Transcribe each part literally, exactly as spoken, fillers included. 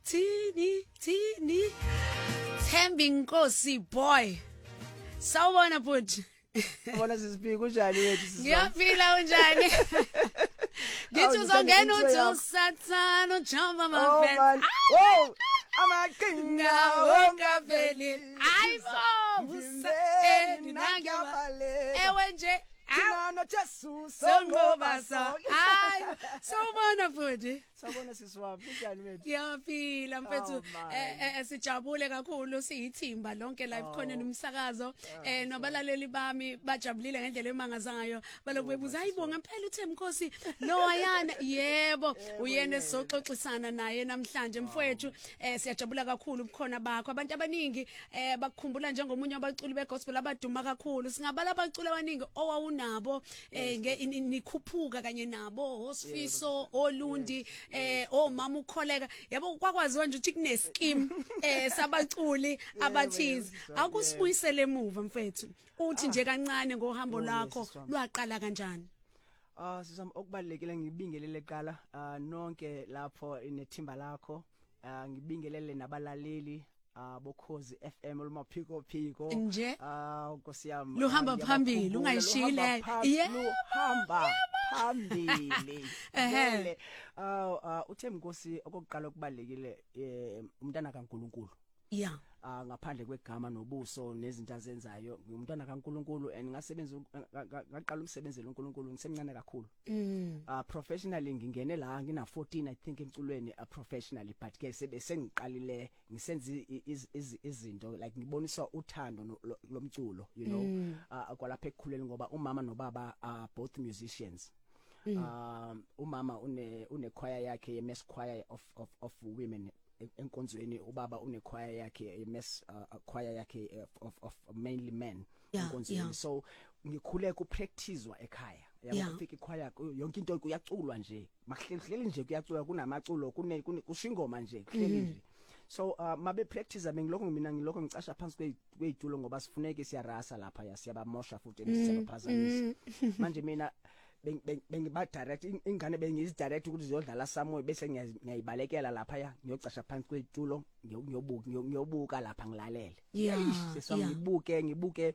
Tini Tini Thembi Nkosi boy sawubona futhi Ubona sisiphika kunjani wethu sisi Ngiyaphila unjani Ngithi uzongena uthi usathana ujamba amafence oh amaqhinga ongaveli ayifo useni nangabale ewe nje Thina Jesu songoba so ay sawubona futhi sabona sisiwaphi kunjani wethu Ngiyaphila mfethu eh sijabule kakhulu siyithimba lonke live khona nomsakazo eh nabalaleli bami bajabulile ngendlela emangazayo baloku bebuza ayibonga ngempela uThembi Nkosi lo ayana yebo uyena esizoxoxisana naye namhlanje mfowethu eh siyajabula kakhulu bukhona bakho abantu abaningi eh bakukhumbula njengomunye abaculi begospel abaduma kakhulu singabala abaculi abaningi owawunabo eh nikhuphuka kanye nabo Osifiso Olundi eh omama ukholeka yabo kwakwaziwa nje ukuthi kune scheme eh sabaculi abathize akusibuyisele emuva mfethu uthi nje kancane ngohambo lakho lwaqala kanjani Ah sisam okubalekile ngibingelele eqala nonke lapho inethimba lakho ngibingelele nabalaleli abokhozi F M olumaphiko phiko ah Nkosi yami luhamba phambili ungayishile yeah hamba phambili vele ah uThembi Nkosi okokuqala okubalekile umntana kaNkuluNkulu yeah ah ngaphandle kwegama nobuso nezinto azenzayo ngumntwana kaNkuluNkulu and ngasebenza ngaqala umsebenzela uNkuluNkulu ngisemncane kakhulu ah professionally ngingene la ngina fourteen I think emculweni a professionally but ke sebengiqalile ngisenza izinto like ngiboniswa uthando lomculo you know kwalapha ekukhuleni ngoba umama nobaba are both musicians um umama une une choir yakhe ye mass choir of of of women enkonzweni ubaba une choir yakhe mass choir yakhe of of mainly men enkonzweni so ngikhule ku practicewa ekhaya yabo ufika ichoir yonke into kuyaculwa nje mahleli nje kuyaculwa kunamaculo kune kushingoma nje kuhleli nje so uh, mabe practice bengiloko mina ngiloko ngicasha phansi kweyitulo ngoba sifuneke siyarasa lapha yasiyabamosha futhi siyabaphazamisa manje mina bengiba direct ingane bengizi direct ukuthi ziyodlala somewhere bese ngiyayibalekela lapha ya ngiyocasha phansi kweyitulo ngiyobuka ngiyobuka lapha ngilalele yeah ngibuke ngibuke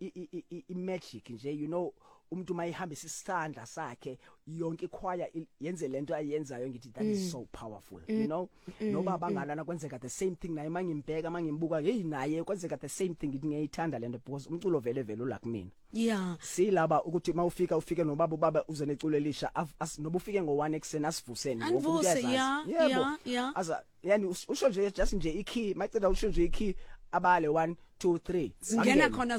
i magic nje you know umuntu mayihambisa isandla sakhe yonke ichoir yenze lento ayenzayo ngithi that is so powerful you know noba bangalana kwenzeka the same thing naye mangimbheka mangimbuka hey naye kwenzeka the same thing ngithi ngiyithanda lento because umculo vele vele ula kumina yeah silaba ukuthi mawufika ufike nobaba ubaba uze neculo elisha noba ufike ngo one exen asivuseni ngoba uyazazi yeah yeah aza yani usho nje just nje ikey maceda usho nje ikey abale one two three ngena khona